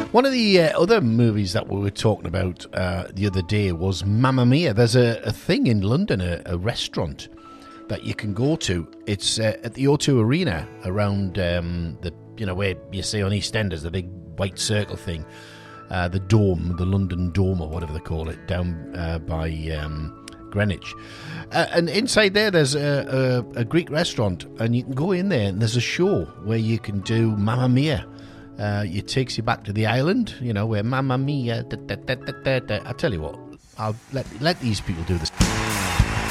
One of the other movies that we were talking about the other day was Mamma Mia. There's a thing in London, a restaurant that you can go to. It's at the O2 Arena around where you see on EastEnders, the big white circle thing, the Dome, the London Dome or whatever they call it, down by Greenwich. And inside there's a Greek restaurant, and you can go in there and there's a show where you can do Mamma Mia. It takes you back to the island, where Mamma Mia. I tell you what, I'll let these people do this.